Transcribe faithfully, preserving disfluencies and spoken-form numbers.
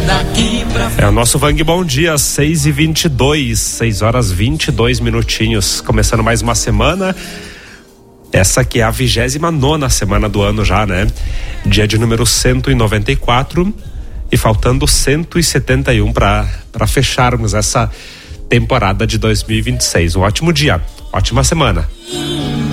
daqui pra frente. É o nosso Vang Bom Dia, seis e vinte e dois, seis horas vinte e dois minutinhos, começando mais uma semana. Essa que é a vigésima nona semana do ano já, né? Dia de número cento e noventa e quatro e faltando cento e setenta e um para para fecharmos essa temporada de dois mil e vinte e seis. Um ótimo dia, ótima semana.